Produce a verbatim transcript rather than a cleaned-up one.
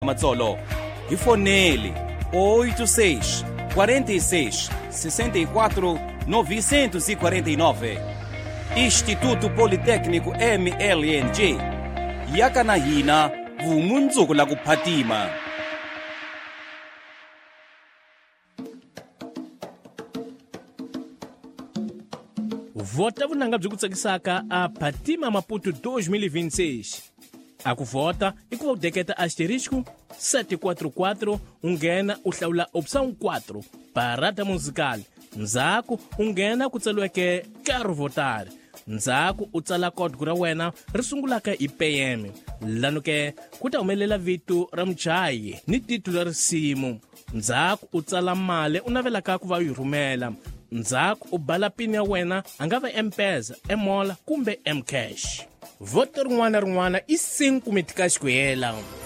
Matsolo. Ifonele oito seis, quarenta e seis, sessenta e quatro, novecentos e quarenta e nove. Instituto Politécnico M L N J. Yakanahina vumunzuku la kuphatima. Vota vunanga byi ku tsakisaka a Phatima Maputo dois mil e vinte e seis. A ku vota i ku va u deketa asterisco sete quatro quatro, u nghena u hlawula opção quatro, parada musical. Ndzhaku u nghena ku tsaliweke quero votar. Ndzhaku u tsala code ra wena ri sungulaka hi P M. Lano ke ku ta humelela vito ra muchayi ni titulo ra risimu. Ndzhaku u tsala mali u navelaka ku va yi rhumela. Ndzhaku u bala pini ya wena a nga va M-Pesa, M-Mola kumbe M-Cash. Voto rin'wana rin'wana i cinco meticais ku hela.